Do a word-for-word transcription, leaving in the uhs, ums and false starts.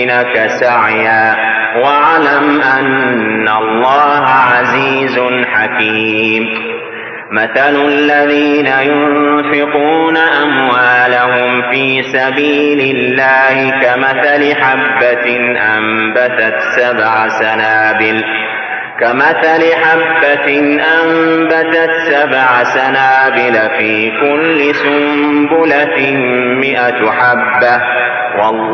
لك سعيا واعلم أن الله عزيز حكيم. مثل الذين ينفقون أموالهم في سبيل الله كمثل حبة أنبتت سبع سنابل كمثل حبة أنبتت سبع سنابل في كل سنبلة مئة حبة والله